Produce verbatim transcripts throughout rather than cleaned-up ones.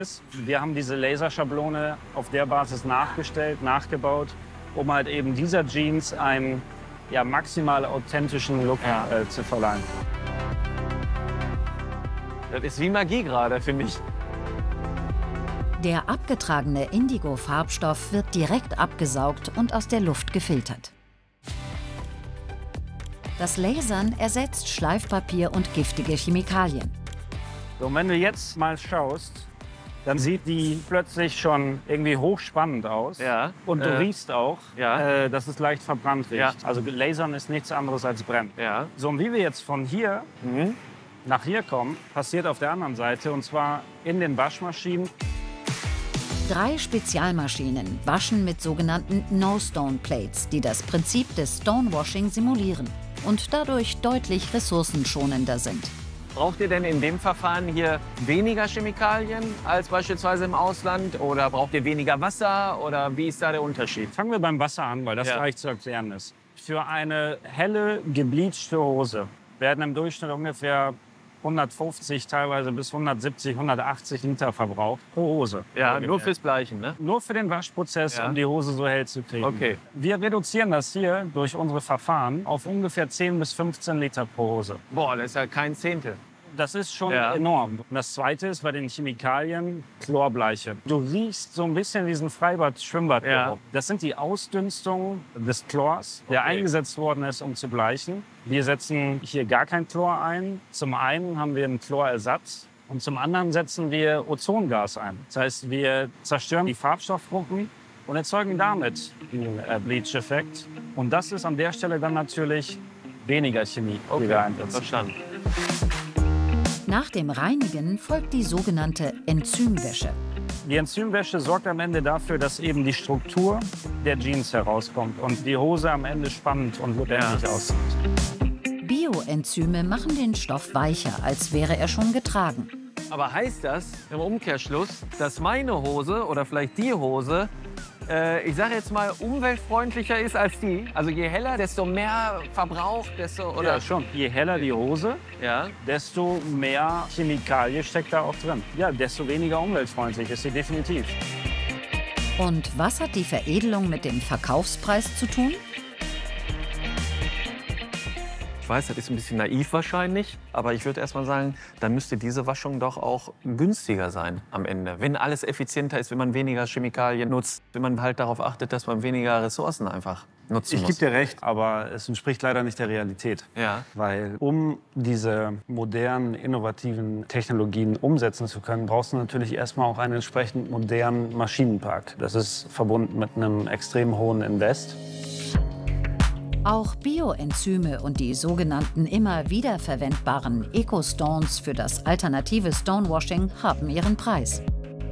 Wir haben diese Laserschablone auf der Basis nachgestellt, nachgebaut, um halt eben dieser Jeans einen ja, maximal authentischen Look Ja. äh, zu verleihen. Das ist wie Magie gerade, finde ich. Der abgetragene Indigo-Farbstoff wird direkt abgesaugt und aus der Luft gefiltert. Das Lasern ersetzt Schleifpapier und giftige Chemikalien. So, und wenn du jetzt mal schaust, dann sieht die plötzlich schon irgendwie hochspannend aus. Ja. Und du Äh, riechst auch, ja. äh, dass es leicht verbrannt riecht. Ja. Also Lasern ist nichts anderes als brennen. Ja. So, und wie wir jetzt von hier Mhm. nach hier kommen, passiert auf der anderen Seite, und zwar in den Waschmaschinen. Drei Spezialmaschinen waschen mit sogenannten No-Stone-Plates, die das Prinzip des Stonewashing simulieren und dadurch deutlich ressourcenschonender sind. Braucht ihr denn in dem Verfahren hier weniger Chemikalien als beispielsweise im Ausland? Oder braucht ihr weniger Wasser? Oder wie ist da der Unterschied? Fangen wir beim Wasser an, weil das Ja. leicht zu erklären ist. Für eine helle, gebleachte Hose werden im Durchschnitt ungefähr hundertfünfzig, teilweise bis hundertsiebzig, hundertachtzig Liter verbraucht pro Hose. Ja, Ungefähr. nur fürs Bleichen, ne? Nur für den Waschprozess, Ja. um die Hose so hell zu kriegen. Okay. Wir reduzieren das hier durch unsere Verfahren auf ungefähr zehn bis fünfzehn Liter pro Hose. Boah, das ist ja kein Zehntel. Das ist schon Ja. enorm. Und das Zweite ist bei den Chemikalien Chlorbleiche. Du riechst so ein bisschen diesen Freibad-Schwimmbad. Ja. Das sind die Ausdünstungen des Chlors, der Okay. eingesetzt worden ist, um zu bleichen. Wir setzen hier gar kein Chlor ein. Zum einen haben wir einen Chlorersatz. Und zum anderen setzen wir Ozongas ein. Das heißt, wir zerstören die Farbstoffgruppen und erzeugen damit einen äh, Bleach-Effekt. Und das ist an der Stelle dann natürlich weniger Chemie, die wir einsetzen. Verstanden. Nach dem Reinigen folgt die sogenannte Enzymwäsche. Die Enzymwäsche sorgt am Ende dafür, dass eben die Struktur der Jeans herauskommt und die Hose am Ende spannend und lebendig Ja. aussieht. Bioenzyme machen den Stoff weicher, als wäre er schon getragen. Aber heißt das im Umkehrschluss, dass meine Hose oder vielleicht die Hose, äh, ich sage jetzt mal, umweltfreundlicher ist als die? Also je heller, desto mehr Verbrauch, desto... Oder? Ja, schon. Je heller die Hose, Ja. desto mehr Chemikalie steckt da auch drin. Ja, desto weniger umweltfreundlich ist sie definitiv. Und was hat die Veredelung mit dem Verkaufspreis zu tun? Ich weiß, das ist ein bisschen naiv wahrscheinlich, aber ich würde erst mal sagen, dann müsste diese Waschung doch auch günstiger sein am Ende. Wenn alles effizienter ist, wenn man weniger Chemikalien nutzt, wenn man halt darauf achtet, dass man weniger Ressourcen einfach nutzen Ich muss. gebe dir recht, aber es entspricht leider nicht der Realität. Ja. Weil um diese modernen, innovativen Technologien umsetzen zu können, brauchst du natürlich erstmal auch einen entsprechend modernen Maschinenpark. Das ist verbunden mit einem extrem hohen Invest. Auch Bioenzyme und die sogenannten immer wiederverwendbaren Eco-Stones für das alternative Stonewashing haben ihren Preis.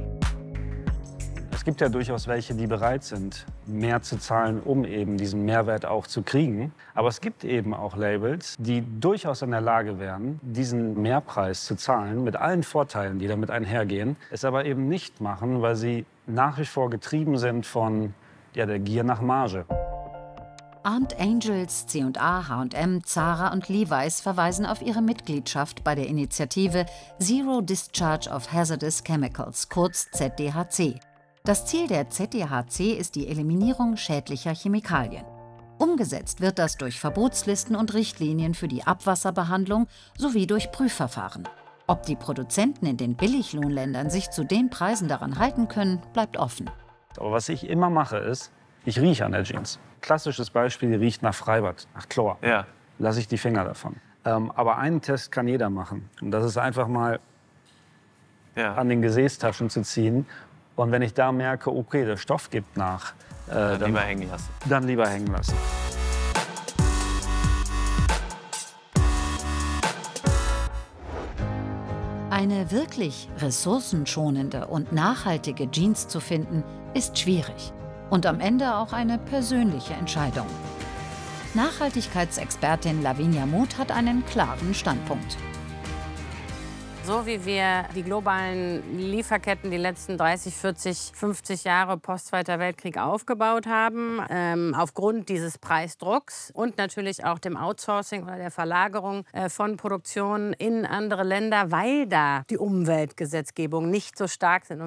Es gibt ja durchaus welche, die bereit sind, mehr zu zahlen, um eben diesen Mehrwert auch zu kriegen. Aber es gibt eben auch Labels, die durchaus in der Lage wären, diesen Mehrpreis zu zahlen, mit allen Vorteilen, die damit einhergehen, es aber eben nicht machen, weil sie nach wie vor getrieben sind von ja, der Gier nach Marge. Armed Angels, C und A, H und M, Zara und Levi's verweisen auf ihre Mitgliedschaft bei der Initiative Zero Discharge of Hazardous Chemicals, kurz Z D H C. Das Ziel der Z D H C ist die Eliminierung schädlicher Chemikalien. Umgesetzt wird das durch Verbotslisten und Richtlinien für die Abwasserbehandlung sowie durch Prüfverfahren. Ob die Produzenten in den Billiglohnländern sich zu den Preisen daran halten können, bleibt offen. Aber was ich immer mache, ist, ich rieche an der Jeans. Klassisches Beispiel, die riecht nach Freibad, nach Chlor. Ja. Lasse ich die Finger davon. Ähm, aber einen Test kann jeder machen. Und das ist einfach mal Ja. an den Gesäßtaschen zu ziehen. Und wenn ich da merke, okay, der Stoff gibt nach, äh, Dann dann, lieber hängen lassen. dann lieber hängen lassen. Eine wirklich ressourcenschonende und nachhaltige Jeans zu finden, ist schwierig. Und am Ende auch eine persönliche Entscheidung. Nachhaltigkeitsexpertin Lavinia Muth hat einen klaren Standpunkt. So wie wir die globalen Lieferketten die letzten dreißig, vierzig, fünfzig Jahre post Zweiter Weltkrieg aufgebaut haben, ähm, aufgrund dieses Preisdrucks und natürlich auch dem Outsourcing oder der Verlagerung äh, von Produktionen in andere Länder, weil da die Umweltgesetzgebungen nicht so stark sind.